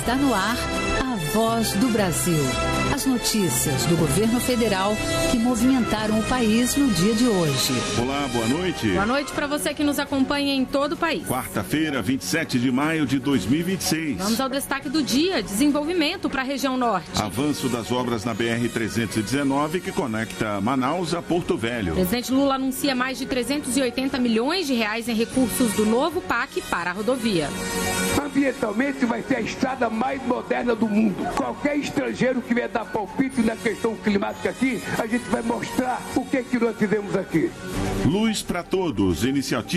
Está no ar a Voz do Brasil. As notícias do governo federal que movimentaram o país no dia de hoje. Olá, boa noite. Boa noite para você que nos acompanha em todo o país. Quarta-feira, 27 de maio de 2026. Vamos ao destaque do dia: desenvolvimento para a região norte. Avanço das obras na BR-319 que conecta Manaus a Porto Velho. O presidente Lula anuncia mais de 380 milhões de reais em recursos do novo PAC para a rodovia. Ambientalmente vai ser a estrada mais moderna do mundo. Qualquer estrangeiro que vier dar palpite na questão climática aqui, a gente vai mostrar o que nós fizemos aqui. Luz para Todos, iniciativa